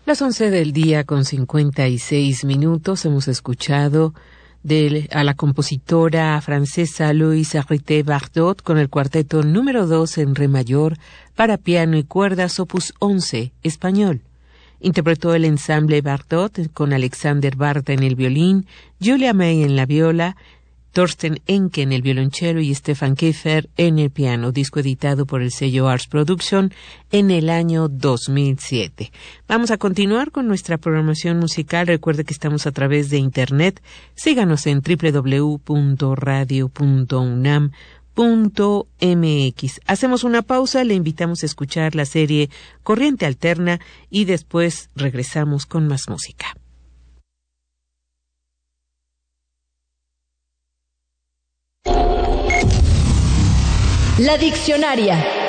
Las 11 del día con 56 minutos hemos escuchado a la compositora francesa Louise Arrité-Bardot con el cuarteto número 2 en re mayor para piano y cuerdas opus 11, español. Interpretó el ensamble Bardot con Alexander Barta en el violín, Julia May en la viola, Thorsten Enke en el violonchelo y Stefan Kiefer en el piano, disco editado por el sello Ars Production en el año 2007. Vamos a continuar con nuestra programación musical. Recuerde que estamos a través de internet. Síganos en www.radio.unam.mx. Hacemos una pausa, le invitamos a escuchar la serie Corriente Alterna y después regresamos con más música. La Diccionaria.